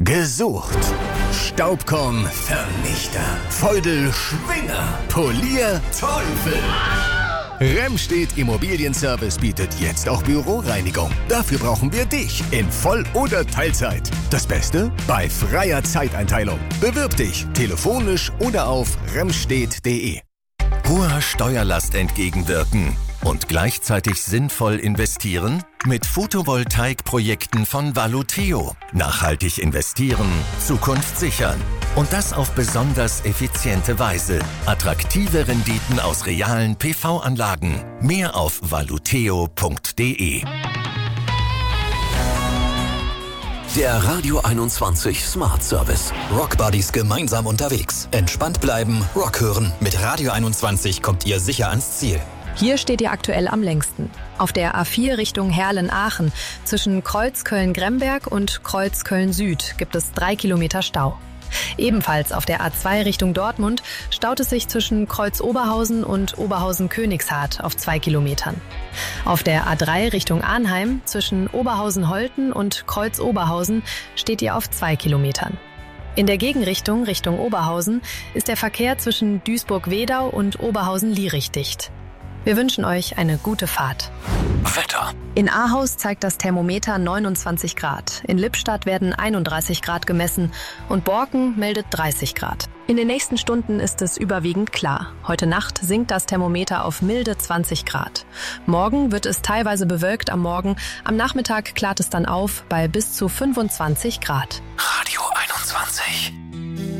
Gesucht. Staubkorn Vernichter. Feudel Schwinger. Polier Teufel. Remstedt Immobilienservice bietet jetzt auch Büroreinigung. Dafür brauchen wir dich in Voll- oder Teilzeit. Das Beste? Bei freier Zeiteinteilung. Bewirb dich telefonisch oder auf remstedt.de. Hoher Steuerlast entgegenwirken und gleichzeitig sinnvoll investieren? Mit Photovoltaikprojekten von Valuteo. Nachhaltig investieren, Zukunft sichern. Und das auf besonders effiziente Weise. Attraktive Renditen aus realen PV-Anlagen. Mehr auf valuteo.de. Der Radio 21 Smart Service. Rock Buddies gemeinsam unterwegs. Entspannt bleiben, Rock hören. Mit Radio 21 kommt ihr sicher ans Ziel. Hier steht ihr aktuell am längsten. Auf der A4 Richtung Herlen-Aachen zwischen Kreuz Köln-Gremberg und Kreuz Köln-Süd gibt es 3 Kilometer Stau. Ebenfalls auf der A2 Richtung Dortmund staut es sich zwischen Kreuz Oberhausen und Oberhausen-Königshardt auf 2 Kilometern. Auf der A3 Richtung Arnheim zwischen Oberhausen-Holten und Kreuz Oberhausen steht ihr auf 2 Kilometern. In der Gegenrichtung Richtung Oberhausen ist der Verkehr zwischen Duisburg-Wedau und Oberhausen-Lierich dicht. Wir wünschen euch eine gute Fahrt. Wetter. In Ahaus zeigt das Thermometer 29 Grad. In Lippstadt werden 31 Grad gemessen und Borken meldet 30 Grad. In den nächsten Stunden ist es überwiegend klar. Heute Nacht sinkt das Thermometer auf milde 20 Grad. Morgen wird es teilweise bewölkt am Morgen. Am Nachmittag klart es dann auf bei bis zu 25 Grad. Radio 21.